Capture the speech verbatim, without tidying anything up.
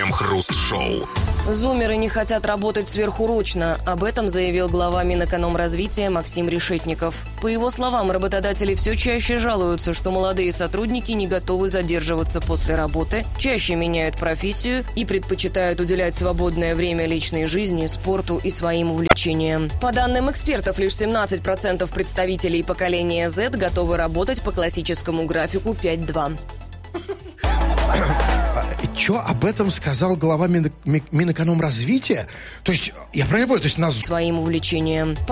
Крем-хруст-шоу. Зумеры не хотят работать сверхурочно. Об этом заявил глава Минэкономразвития Максим Решетников. По его словам, работодатели все чаще жалуются, что молодые сотрудники не готовы задерживаться после работы, чаще меняют профессию и предпочитают уделять свободное время личной жизни, спорту и своим увлечениям. По данным экспертов, лишь семнадцать процентов представителей поколения Z готовы работать по классическому графику пять два. Что об этом сказал глава Мин... Минэкономразвития? То есть, я правильно понял, то есть нас... Своим увлечением.